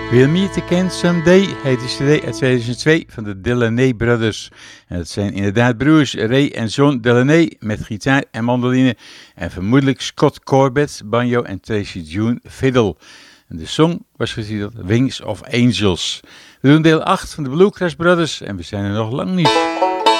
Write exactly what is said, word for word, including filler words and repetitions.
We'll Meet Again Someday heet de cd uit tweeduizend twee van de Delaney Brothers. En dat zijn inderdaad broers Ray en John Delaney met gitaar en mandoline en vermoedelijk Scott Corbett, banjo en Tracy June fiddle. En de song was getiteld Wings of Angels. We doen deel acht van de Bluegrass Brothers en we zijn er nog lang niet.